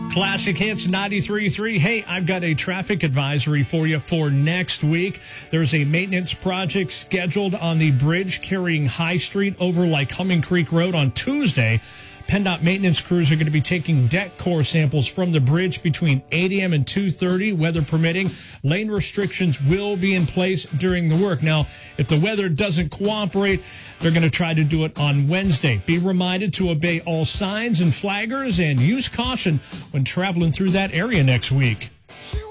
Classic Hits 93.3. Hey, I've got a traffic advisory for you for next week. There's a maintenance project scheduled on the bridge carrying High Street over Lycoming Creek Road on Tuesday. PennDOT maintenance crews are going to be taking deck core samples from the bridge between 8 a.m. and 2:30, weather permitting. Lane restrictions will be in place during the work. Now, if the weather doesn't cooperate, they're going to try to do it on Wednesday. Be reminded to obey all signs and flaggers and use caution when traveling through that area next week.